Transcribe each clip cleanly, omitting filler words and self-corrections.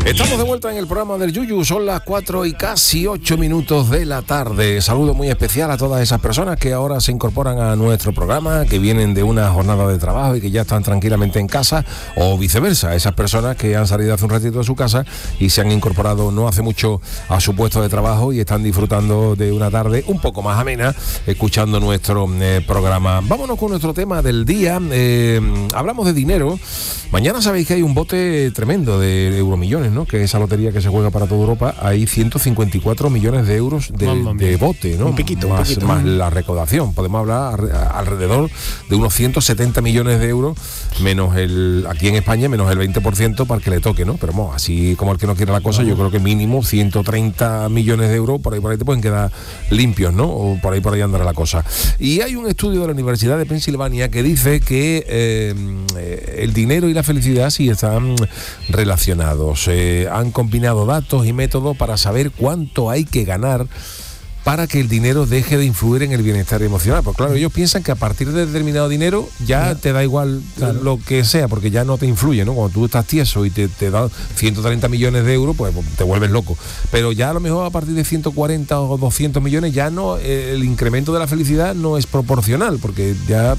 Estamos de vuelta en el programa del Yuyu, son las 4 y casi 8 minutos de la tarde. Saludo muy especial a todas esas personas que ahora se incorporan a nuestro programa, que vienen de una jornada de trabajo y que ya están tranquilamente en casa, o viceversa, esas personas que han salido hace un ratito de su casa y se han incorporado no hace mucho a su puesto de trabajo y están disfrutando de una tarde un poco más amena escuchando nuestro programa. Vámonos con nuestro tema del día. Hablamos de dinero. Mañana sabéis que hay un bote tremendo de Euromillones, ¿no? Que esa lotería que se juega para toda Europa, hay 154 millones de euros de bote, ¿no? Un piquito. Más la recaudación. Podemos hablar alrededor de unos 170 millones de euros, menos aquí en España, menos el 20% para el que le toque, ¿no? Pero bueno, así como el que no quiere la cosa, yo creo que mínimo 130 millones de euros, por ahí te pueden quedar limpios, ¿no? O por ahí andará la cosa. Y hay un estudio de la Universidad de Pensilvania que dice que el dinero y la felicidad sí están relacionados. Han combinado datos y métodos para saber cuánto hay que ganar para que el dinero deje de influir en el bienestar emocional. Porque claro, ellos piensan que a partir de determinado dinero ya te da igual lo que sea, porque ya no te influye, ¿no? Cuando tú estás tieso y te da 130 millones de euros, pues te vuelves loco. Pero ya a lo mejor a partir de 140 o 200 millones ya no, el incremento de la felicidad no es proporcional, porque ya...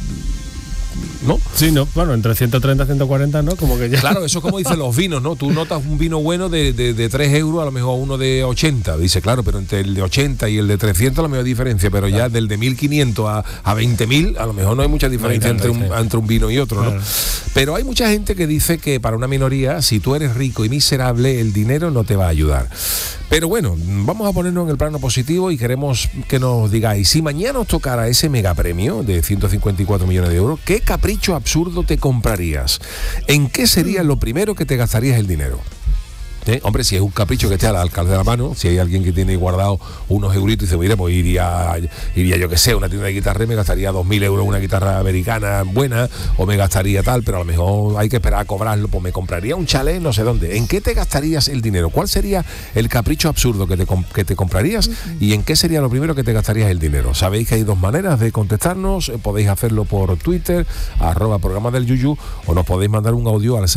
¿no? Sí, no, bueno, entre 130 y 140, ¿no? Como que ya... Claro, eso es como dicen los vinos, ¿no? Tú notas un vino bueno de 3 euros, a lo mejor uno de 80. Dice, claro, pero entre el de 80 y el de 300 a lo mejor hay diferencia, pero ya del de 1.500 a 20.000, a lo mejor no hay mucha diferencia entre un vino y otro, ¿no? Pero hay mucha gente que dice que para una minoría, si tú eres rico y miserable, el dinero no te va a ayudar. Pero bueno, vamos a ponernos en el plano positivo y queremos que nos digáis, si mañana os tocara ese megapremio de 154 millones de euros, ¿qué capricho absurdo te comprarías? ¿En qué sería lo primero que te gastarías el dinero? Hombre, si es un capricho que esté al alcance de la mano, si hay alguien que tiene guardado unos euritos y dice, mira, pues iría yo que sé, una tienda de guitarra y me gastaría 2.000 euros una guitarra americana buena, o me gastaría tal, pero a lo mejor hay que esperar a cobrarlo, pues me compraría un chalet no sé dónde. ¿En qué te gastarías el dinero? ¿Cuál sería el capricho absurdo que te comprarías y en qué sería lo primero que te gastarías el dinero? Sabéis que hay dos maneras de contestarnos, podéis hacerlo por Twitter, @programa del Yuyu, o nos podéis mandar un audio al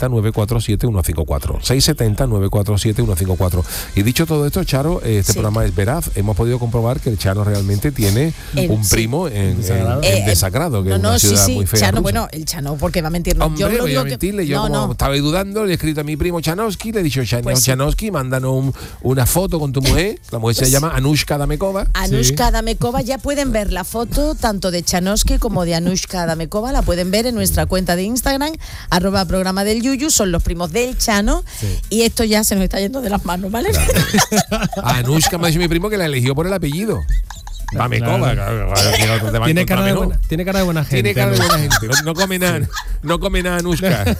670-947-154. 670-947-154. Y dicho todo esto, Charo, programa es veraz. Hemos podido comprobar que el Chano realmente tiene un primo en Desagrado, que es una ciudad muy fea. Chano, bueno, el Chano, porque va a mentir. Hombre, yo voy a mentirle. Yo como estaba dudando, le he escrito a mi primo Chanovsky, le he dicho, Chanovsky, mándanos una foto con tu mujer. La mujer se llama Anushka Damekova. Anushka Damekova, ya pueden ver la foto tanto de Chanovsky como de Anushka Damekova, la pueden ver en nuestra cuenta de Instagram, @programa del Yuyu, son los primos del Chano, y esto ya se nos está yendo de las manos, ¿vale? Claro. Anushka me ha dicho mi primo que la eligió por el apellido. Damekova, claro. Tiene cara de buena gente. Tiene cara de buena gente. No come nada Anushka.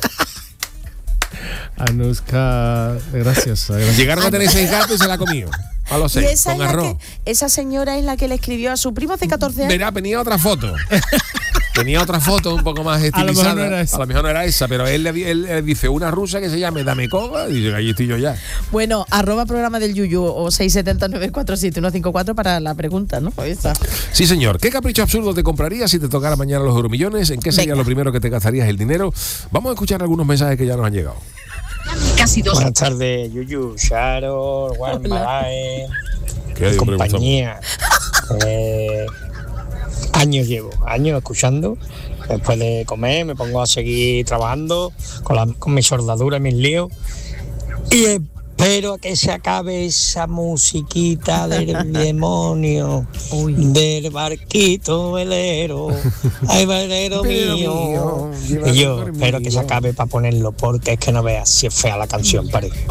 Anushka, graciosa. Llegaron a tener 6 gatos y se la comió. A los 6, con arroz. Esa señora es la que le escribió a su primo hace 14 años. Verá, venía otra foto. Tenía otra foto un poco más estilizada. A lo mejor no era esa, pero él dice una rusa que se llame Damekova y dice, ahí estoy yo ya. Bueno, @programa del Yuyu o 670-947-154 para la pregunta, ¿no? Esa. Sí, señor. ¿Qué capricho absurdo te comprarías si te tocara mañana los Euromillones? ¿En qué sería lo primero que te gastarías el dinero? Vamos a escuchar algunos mensajes que ya nos han llegado. Casi 2. Buenas tardes, Yuyu, Charo, Juan Malae, compañía. Años escuchando. Después de comer me pongo a seguir trabajando con mi soldadura y mis líos. Y espero a que se acabe esa musiquita del demonio, del barquito velero, ay velero mío. Y yo espero que se acabe para ponerlo, porque es que no veas si es fea la canción, parece.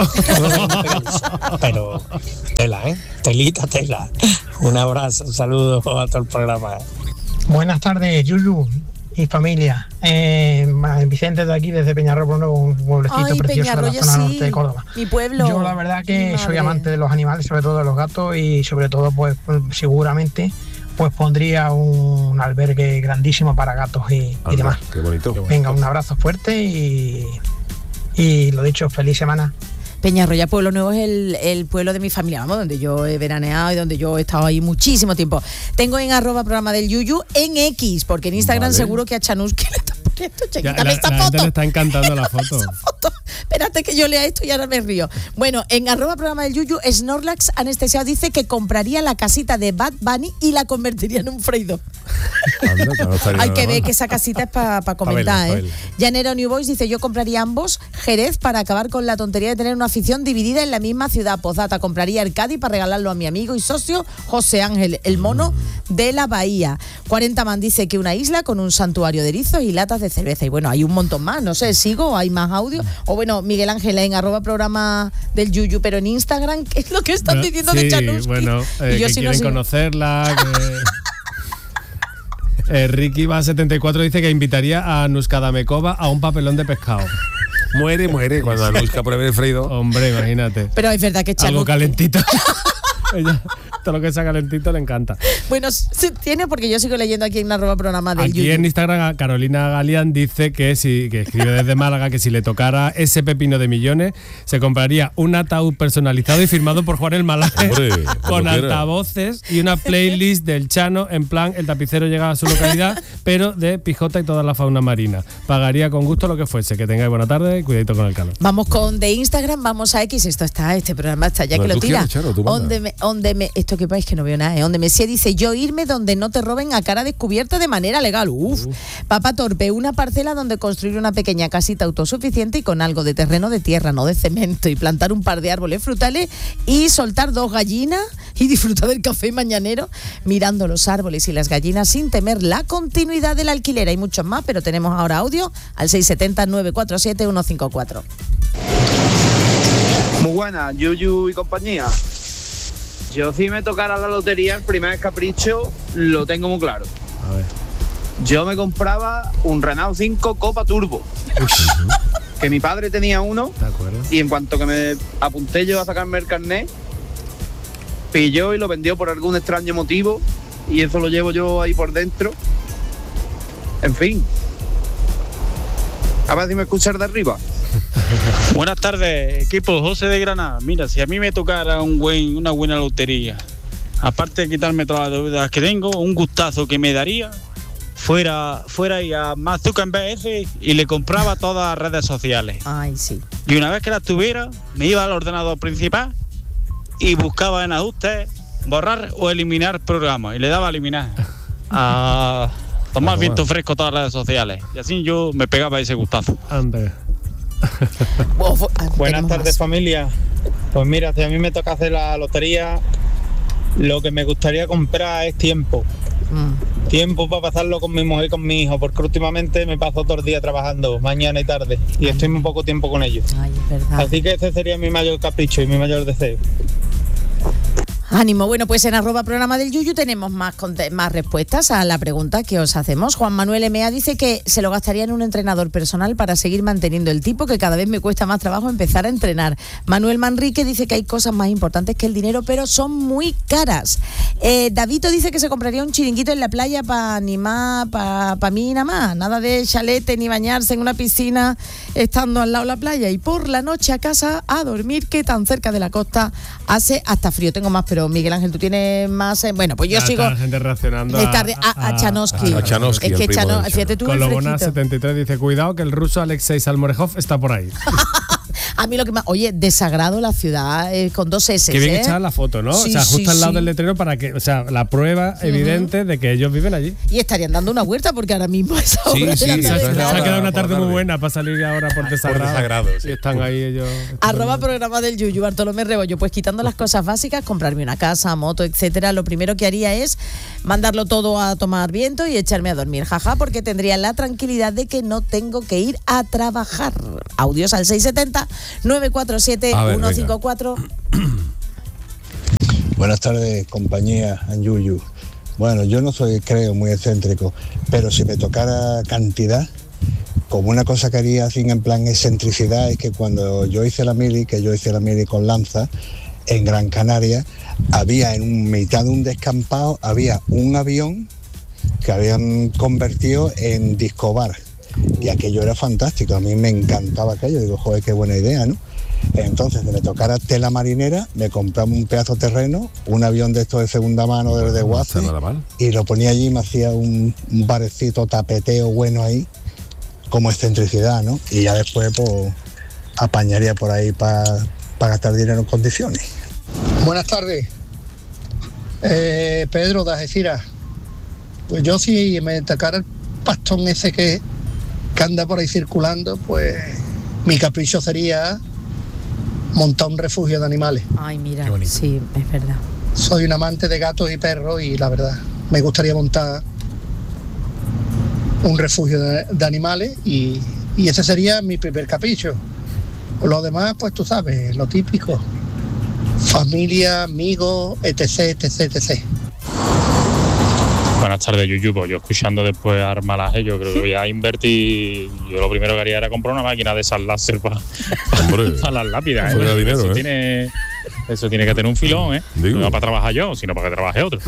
Pero tela, tela. Un abrazo, un saludo a todo el programa. Buenas tardes, Yuyu y familia. Vicente de aquí, desde Peñarroya, un pueblecito precioso de la zona norte de Córdoba. Mi pueblo. Yo la verdad que soy amante de los animales, sobre todo de los gatos, y sobre todo pues seguramente pues pondría un albergue grandísimo para gatos y demás. Qué bonito. Venga, un abrazo fuerte y lo dicho, feliz semana. Peñarroya, Pueblo Nuevo, es el pueblo de mi familia, vamos, donde yo he veraneado y donde yo he estado ahí muchísimo tiempo. Tengo en @programa del Yuyu en X, porque en Instagram seguro que a Chanuski le está poniendo, la gente le está encantando la foto. Espérate que yo lea esto y ahora me río. Bueno, en @programa del Yuyu, Snorlax Anestesiado dice que compraría la casita de Bad Bunny y la convertiría en un freidor. Hay que ver que esa casita es para comentar, ¿eh? Llanero New Boys dice: yo compraría ambos Jerez para acabar con la tontería de tener una afición dividida en la misma ciudad. Postdata, compraría el Cádiz para regalarlo a mi amigo y socio José Ángel, el mono de la Bahía. 40 Man dice que una isla con un santuario de erizos y latas de cerveza. Y bueno, hay un montón más, no sé, sigo, hay más audio. O bueno, Miguel Ángel en @programa del Yuyu, pero en Instagram, ¿qué es lo que están diciendo de Chanuski? Bueno, y yo que quieren conocerla, Ricky va 74 dice que invitaría a Anushka Damekova a un papelón de pescado. Muere cuando Anushka pruebe el freído. Hombre, imagínate. Pero es verdad que Chanuski... Algo calentito. Ella, todo lo que sea calentito le encanta. Bueno, se tiene, porque yo sigo leyendo aquí en @programa del Yuyu. Yuyu. Aquí en Instagram Carolina Galián dice que escribe desde Málaga que si le tocara ese pepino de millones se compraría un ataúd personalizado y firmado por Juan el Malaje con altavoces y una playlist del Chano en plan el tapicero llega a su localidad pero de pijota y toda la fauna marina. Pagaría con gusto lo que fuese. Que tengáis buena tarde y cuidadito con el calor. Vamos con de Instagram, vamos a X. Este programa está ya que lo tira. Esto que país que no veo nada, donde Messi dice: yo irme donde no te roben a cara descubierta de manera legal. Papá Torpe, una parcela donde construir una pequeña casita autosuficiente y con algo de terreno de tierra, no de cemento, y plantar un par de árboles frutales y soltar 2 gallinas y disfrutar del café mañanero mirando los árboles y las gallinas sin temer la continuidad del alquiler. Hay muchos más, pero tenemos ahora audio al 670-947-154. Muy buena, Yuyu y compañía. Yo si me tocara la lotería, el primer capricho lo tengo muy claro. A ver. Yo me compraba un Renault 5 Copa Turbo. Que mi padre tenía uno. De acuerdo. Y en cuanto que me apunté yo a sacarme el carnet, pilló y lo vendió por algún extraño motivo. Y eso lo llevo yo ahí por dentro. En fin. A ver si me escuchas de arriba. Buenas tardes, equipo. José de Granada. Mira, si a mí me tocara una buena lotería, aparte de quitarme todas las deudas que tengo, un gustazo que me daría fuera y a Mark Zuckerberg y le compraba todas las redes sociales. Ay, sí. Y una vez que las tuviera, me iba al ordenador principal y buscaba en ajustes borrar o eliminar programas y le daba a eliminar, a tomar viento fresco todas las redes sociales, y así yo me pegaba ese gustazo. Ande. Buenas tardes, familia. Pues mira, si a mí me toca hacer la lotería, lo que me gustaría comprar es tiempo. Tiempo para pasarlo con mi mujer y con mi hijo, porque últimamente me paso todo el día trabajando, mañana y tarde, y estoy muy poco tiempo con ellos. Ay, es verdad. Así que ese sería mi mayor capricho y mi mayor deseo. Ánimo. Bueno, pues en @programa del Yuyu tenemos más respuestas a la pregunta que os hacemos. Juan Manuel M.A. dice que se lo gastaría en un entrenador personal para seguir manteniendo el tipo, que cada vez me cuesta más trabajo empezar a entrenar. Manuel Manrique dice que hay cosas más importantes que el dinero, pero son muy caras. Davito dice que se compraría un chiringuito en la playa para mí nada más. Nada de chalete ni bañarse en una piscina estando al lado de la playa. Y por la noche a casa a dormir, que tan cerca de la costa hace hasta frío. Tengo más, pero Miguel Ángel, tú tienes más. Bueno, pues yo sigo. La gente reaccionando a Chanuski. A Chanuski, es que Chanuski, fíjate tú. Colobona 73 dice: cuidado que el ruso Alexei Salmorejov está por ahí. A mí lo que más. Oye, desagrado la ciudad con 2 S. Qué bien echada la foto, ¿no? Sí, o sea, justo al lado del sí. letrero para que. O sea, la prueba evidente de que ellos viven allí. Y estarían dando una vuelta porque ahora mismo es ahora. Sí, de la tarde. Se ha quedado una tarde muy buena para salir ahora por desagrado. Sí. Y están ahí ellos. @programa del Yuyu, Bartolomé Rebollo. Pues quitando las cosas básicas, comprarme una casa, moto, etcétera, lo primero que haría es mandarlo todo a tomar viento y echarme a dormir, jaja, porque tendría la tranquilidad de que no tengo que ir a trabajar. Audios al 670-947-154. Buenas tardes, compañía en Yuyu. Bueno, yo no soy, creo, muy excéntrico, pero si me tocara cantidad, como una cosa que haría así en plan excentricidad, es que cuando yo hice la mili con Lanza, en Gran Canaria, había en mitad de un descampado, había un avión que habían convertido en disco bar. Y aquello era fantástico, a mí me encantaba aquello, digo, joder, qué buena idea, ¿no? Entonces, de me tocara tela marinera, me compraba un pedazo de terreno, un avión de estos de segunda mano de Guace, y lo ponía allí y me hacía un barecito, tapeteo bueno ahí, como excentricidad, ¿no? Y ya después, pues, apañaría por ahí para gastar dinero en condiciones. Buenas tardes. Pedro de Algeciras. Pues yo si me tocara el pastón ese que anda por ahí circulando, pues mi capricho sería montar un refugio de animales. Ay, mira, sí, es verdad. Soy un amante de gatos y perros y la verdad, me gustaría montar un refugio de animales y ese sería mi primer capricho. Lo demás, pues tú sabes, lo típico. Familia, amigos, etc, etc, etc. Buenas tardes, Yuyu. Pues yo escuchando después a Armalaje, yo creo que voy a invertir. Yo lo primero que haría era comprar una máquina de esas láser para las lápidas. Dinero, eso tiene que tener un filón, ¿eh? Digo. No para trabajar yo, sino para que trabaje otro.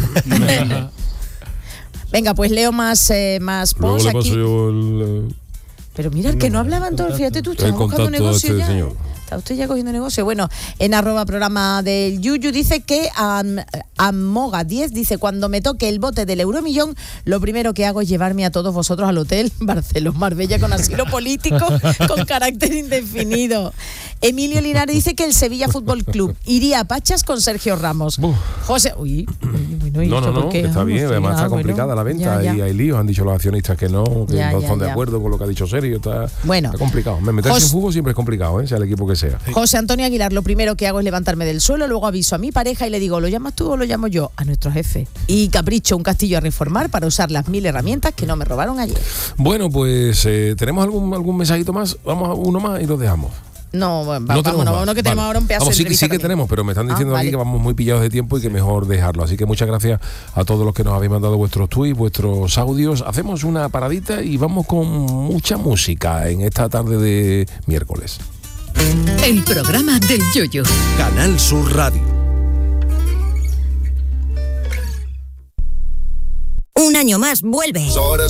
Venga, pues leo más posts Luego le aquí. paso yo Pero mira, el que no hablaban todos, fíjate tú, estás buscando negocio ya. señor. Está usted ya cogiendo negocio. Bueno, en @programa del Yuyu dice que Amoga10 dice: cuando me toque el bote del Euromillón, lo primero que hago es llevarme a todos vosotros al hotel Barcelona-Marbella con asilo político con carácter indefinido. Emilio Linares dice que el Sevilla Fútbol Club iría a Pachas con Sergio Ramos. José, No, está bien, además está complicada la venta y hay líos, han dicho los accionistas que no están de acuerdo con lo que ha dicho Sergio, está complicado. Meterse en fútbol siempre es complicado, sea el equipo que sea. José Antonio Aguilar, lo primero que hago es levantarme del suelo, luego aviso a mi pareja y le digo: ¿lo llamas tú o lo llamo yo? A nuestro jefe. Y capricho un castillo a reformar para usar las 1000 herramientas que no me robaron ayer. Bueno, pues ¿tenemos algún mensajito más? Vamos a uno más y lo dejamos. No, vámonos, que tenemos ahora un pedazo de entrevista. Sí que tenemos, pero me están diciendo aquí que vamos muy pillados de tiempo y que mejor dejarlo. Así que muchas gracias a todos los que nos habéis mandado vuestros tweets, vuestros audios. Hacemos una paradita y vamos con mucha música en esta tarde de miércoles. El programa del Yuyu. Canal Sur Radio. Un año más vuelve.